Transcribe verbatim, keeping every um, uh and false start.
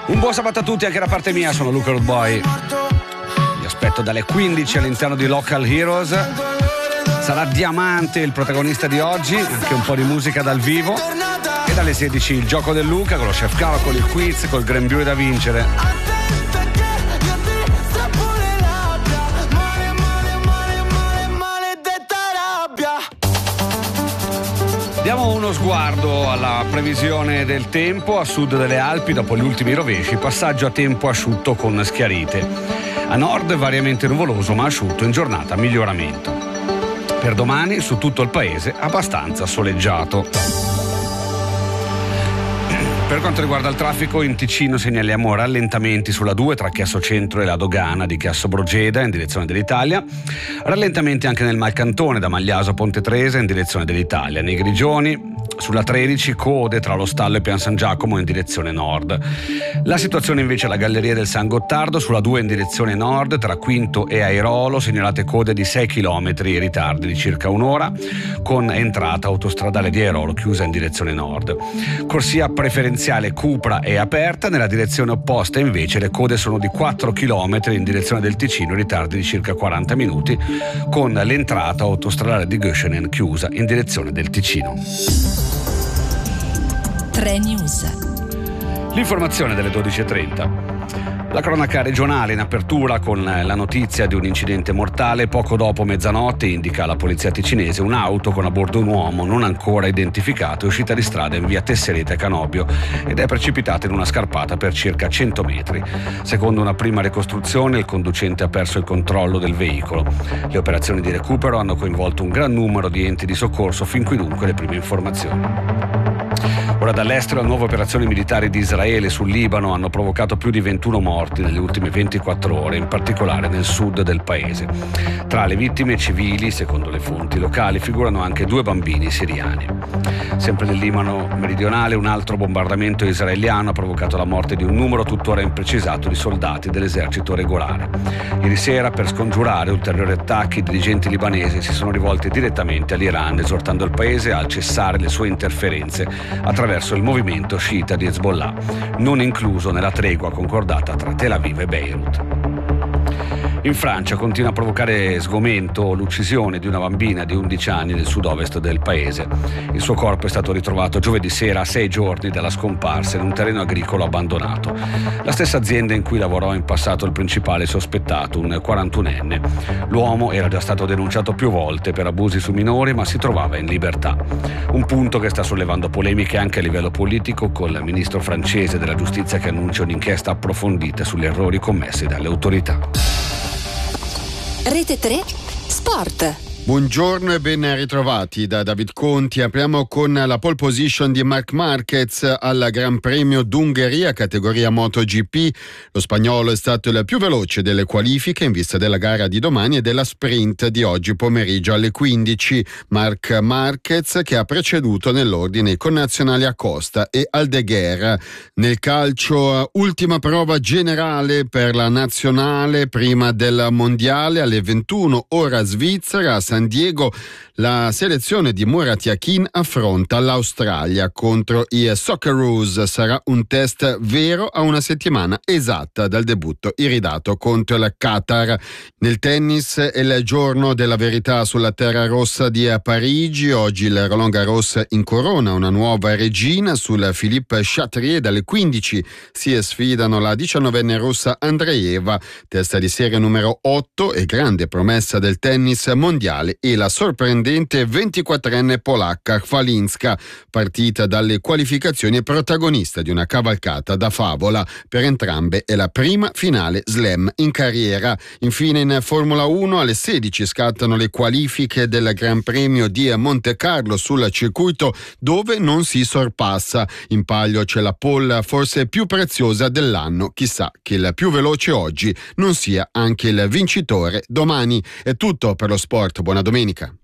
Un buon sabato a tutti anche da parte mia, sono Luca Road Boy. Vi aspetto dalle quindici all'interno di Local Heroes. Sarà Diamante il protagonista di oggi, anche un po' di musica dal vivo. E dalle sedici il gioco del Luca con lo Chef Cava, con il quiz, col grembiule da vincere. Diamo uno sguardo alla previsione del tempo. A sud delle Alpi, dopo gli ultimi rovesci, passaggio a tempo asciutto con schiarite. A nord variamente nuvoloso ma asciutto, in giornata miglioramento. Per domani su tutto il paese abbastanza soleggiato. Per quanto riguarda il traffico, in Ticino segnaliamo rallentamenti sulla due tra Chiasso Centro e la dogana di Chiasso Brogeda in direzione dell'Italia. Rallentamenti anche nel Malcantone da Magliaso a Ponte Tresa in direzione dell'Italia. Nei Grigioni sulla tredici code tra lo Stallo e Pian San Giacomo in direzione nord. La situazione invece alla Galleria del San Gottardo sulla due in direzione nord tra Quinto e Airolo, segnalate code di sei chilometri e ritardi di circa un'ora, con entrata autostradale di Airolo chiusa in direzione nord. Corsia preferenziale Cupra è aperta, nella direzione opposta invece le code sono di quattro chilometri in direzione del Ticino, ritardi di circa quaranta minuti, con l'entrata autostradale di Göschenen chiusa in direzione del Ticino. tre News. L'informazione delle dodici e trenta. La cronaca regionale in apertura con la notizia di un incidente mortale. Poco dopo mezzanotte, indica la polizia ticinese, un'auto con a bordo un uomo non ancora identificato è uscita di strada in via Tesserete Canobio ed è precipitata in una scarpata per circa cento metri. Secondo una prima ricostruzione, il conducente ha perso il controllo del veicolo. Le operazioni di recupero hanno coinvolto un gran numero di enti di soccorso, fin qui dunque le prime informazioni. Ora dall'estero, le nuove operazioni militari di Israele sul Libano hanno provocato più di ventuno morti nelle ultime ventiquattro ore, in particolare nel sud del paese. Tra le vittime civili, secondo le fonti locali, figurano anche due bambini siriani. Sempre nel Libano meridionale, un altro bombardamento israeliano ha provocato la morte di un numero tuttora imprecisato di soldati dell'esercito regolare. Ieri sera, per scongiurare ulteriori attacchi, i dirigenti libanesi si sono rivolti direttamente all'Iran, esortando il paese a cessare le sue interferenze attraverso il movimento sciita di Hezbollah, non incluso nella tregua concordata tra Tel Aviv e Beirut. In Francia continua a provocare sgomento l'uccisione di una bambina di undici anni nel sud-ovest del paese. Il suo corpo è stato ritrovato giovedì sera a sei giorni dalla scomparsa in un terreno agricolo abbandonato. La stessa azienda in cui lavorò in passato il principale sospettato, un quarantunenne. L'uomo era già stato denunciato più volte per abusi su minori, ma si trovava in libertà. Un punto che sta sollevando polemiche anche a livello politico, con il ministro francese della giustizia che annuncia un'inchiesta approfondita sugli errori commessi dalle autorità. Rete tre Sport. Buongiorno e ben ritrovati da David Conti. Apriamo con la pole position di Marc Marquez al Gran Premio d'Ungheria, categoria MotoGP. Lo spagnolo è stato il più veloce delle qualifiche in vista della gara di domani e della sprint di oggi pomeriggio alle quindici. Marc Marquez che ha preceduto nell'ordine i connazionali Acosta e Aldeguer. Nel calcio, ultima prova generale per la nazionale prima del mondiale alle ventuno ora Svizzera. San Diego, la selezione di Murat Yakin affronta l'Australia contro i Socceroos. Sarà un test vero a una settimana esatta dal debutto iridato contro il Qatar. Nel tennis è il giorno della verità sulla terra rossa di Parigi. Oggi il Roland Garros incorona una nuova regina. Sul Philippe Chatrier dalle quindici si sfidano la diciannovenne russa Andreeva, testa di serie numero otto e grande promessa del tennis mondiale, e la sorprendente ventiquattrenne polacca Chwalinska, partita dalle qualificazioni e protagonista di una cavalcata da favola. Per entrambe è la prima finale slam in carriera. Infine in Formula uno alle sedici scattano le qualifiche del Gran Premio di Monte Carlo sul circuito dove non si sorpassa. In palio c'è la pole forse più preziosa dell'anno. Chissà che il più veloce oggi non sia anche il vincitore domani. È tutto per lo sport. Buona domenica.